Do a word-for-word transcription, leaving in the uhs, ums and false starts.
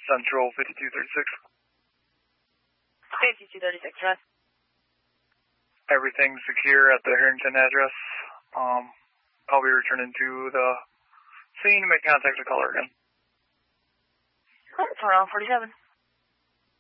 Central fifty-two thirty-six. fifty-two thirty-six, right? Everything's secure at the Harrington address. Um, I'll be returning to the scene to make contact with caller again. Alright, four forty-seven.